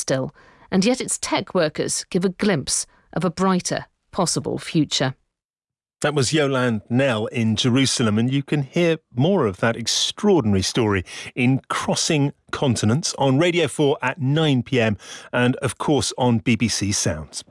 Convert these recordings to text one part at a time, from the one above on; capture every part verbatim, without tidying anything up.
still, and yet its tech workers give a glimpse of a brighter possible future. That was Yolande Knell in Jerusalem, and you can hear more of that extraordinary story in Crossing Continents on Radio four at nine p.m. and, of course, on B B C Sounds.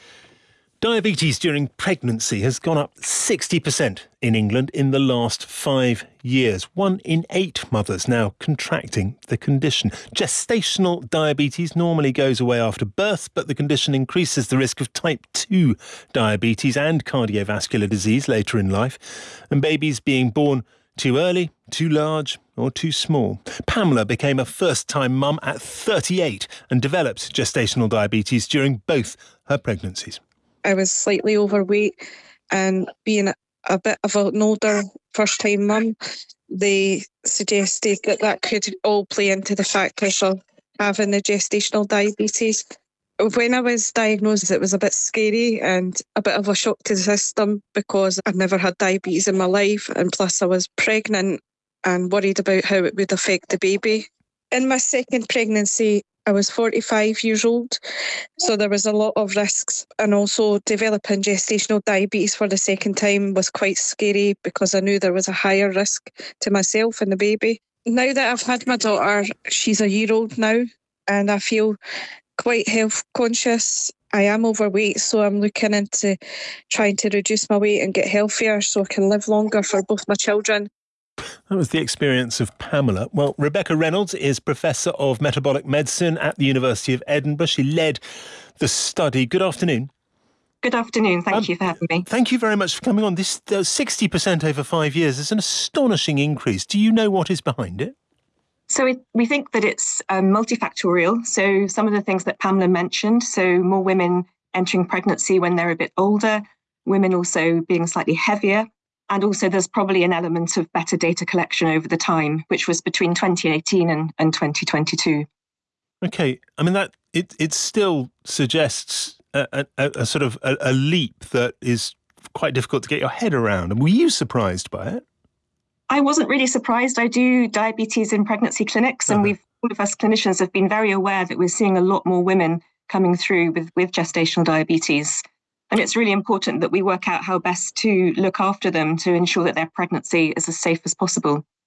Diabetes during pregnancy has gone up sixty percent in England in the last five years. One in eight mothers now contracting the condition. Gestational diabetes normally goes away after birth, but the condition increases the risk of type two diabetes and cardiovascular disease later in life, and babies being born too early, too large or too small. Pamela became a first-time mum at thirty-eight and developed gestational diabetes during both her pregnancies. I was slightly overweight, and being a bit of an older first-time mum, they suggested that that could all play into the factors of having the gestational diabetes. When I was diagnosed, it was a bit scary and a bit of a shock to the system because I'd never had diabetes in my life, and plus I was pregnant and worried about how it would affect the baby. In my second pregnancy, I was forty-five years old, so there was a lot of risks, and also developing gestational diabetes for the second time was quite scary because I knew there was a higher risk to myself and the baby. Now that I've had my daughter, she's a year old now, and I feel quite health conscious. I am overweight, so I'm looking into trying to reduce my weight and get healthier so I can live longer for both my children. That was the experience of Pamela. Well, Rebecca Reynolds is Professor of Metabolic Medicine at the University of Edinburgh. She led the study. Good afternoon. Good afternoon. Thank um, you for having me. Thank you very much for coming on. This uh, sixty percent over five years is an astonishing increase. Do you know what is behind it? So it, we think that it's um, multifactorial. So some of the things that Pamela mentioned, so more women entering pregnancy when they're a bit older, women also being slightly heavier. And also there's probably an element of better data collection over the time, which was between twenty eighteen and, and twenty twenty-two. OK, I mean, that it it still suggests a, a, a sort of a, a leap that is quite difficult to get your head around. And were you surprised by it? I wasn't really surprised. I do diabetes in pregnancy clinics, and uh-huh. we've all of us clinicians have been very aware that we're seeing a lot more women coming through with, with gestational diabetes. And it's really important that we work out how best to look after them to ensure that their pregnancy is as safe as possible.